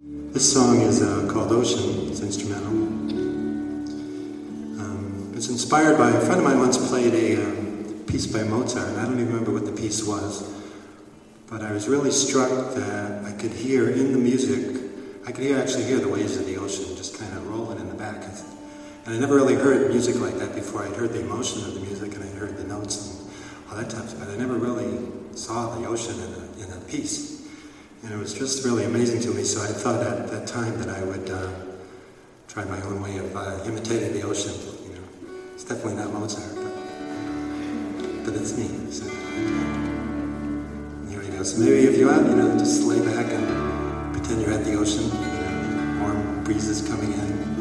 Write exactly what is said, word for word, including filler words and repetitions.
This song is uh, called Ocean. It's instrumental. Um, it's inspired by, a friend of mine once played a um, piece by Mozart. I don't even remember what the piece was, but I was really struck that I could hear in the music, I could hear, actually hear the waves of the ocean just kind of rolling in the back. And I never really heard music like that before. I'd heard the emotion of the music and I'd heard the notes and all that type of stuff, but I never really saw the ocean in a, in a piece. And it was just really amazing to me, so I thought at that time that I would uh, try my own way of uh, imitating the ocean. You know, it's definitely not Mozart, but, but it's me. So here we go. So maybe if you want, you know, just lay back and pretend you're at the ocean. You know, warm breezes coming in.